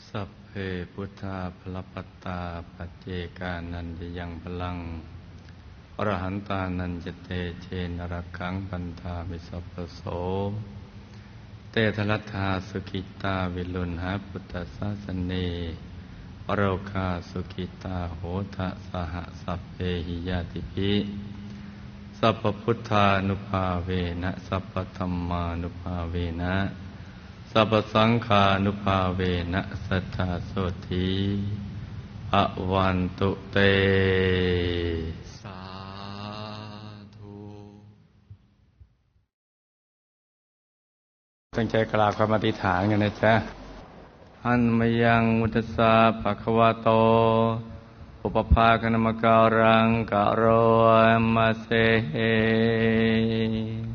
สัพเพพุทธาภลปัตตาปัจเจกานันจะยังพลังอรหันตานันจะเตเชนรคังปันธามิสัพพโสเตทลัทธาสุกิตาวิลุณหาพุทธศาสเนปโรคาสุกิตาโหทะสหสัพเพหิยาติภิสัพพพุทธานุภาเวนะสัพพธัมมานุภาเวนะสัพพสังฆานุภาเวนะสัทธาโสธีอวันตุเตสาธุตั้งใจกราบคำอธิษฐานกันนะจ๊ะอันมยังมุตสาภะคะวะโตอุปภาคณมการังกะโรมาเส